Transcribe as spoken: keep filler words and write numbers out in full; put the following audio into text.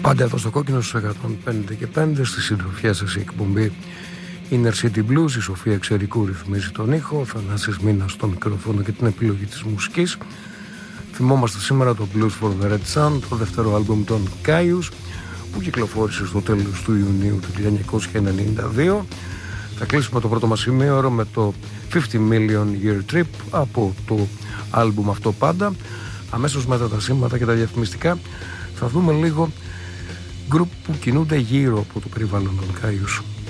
Πάντα εδώ στο κόκκινο στους εκατόν πέντε και πέντε, στη συντροφιά σας η εκπομπή Inner City Blues. Η Σοφία Εξερικού ρυθμίζει τον ήχο, ο Θανάσης Μίνας στο μικρόφωνο και την επιλογή της μουσικής. Θυμόμαστε σήμερα το Blues for the Red Sun, το δεύτερο άλμπουμ των Kyuss, που κυκλοφόρησε στο τέλος του Ιουνίου του χίλια εννιακόσια ενενήντα δύο. Θα κλείσουμε το πρώτο μας σημείο με το πενήντα million year trip από το άλμπουμ αυτό πάντα. Αμέσως μετά τα σήματα και τα διαφημιστικά θα δούμε λίγο γκρουπ που κινούνται γύρω από το περιβάλλον των Kyuss.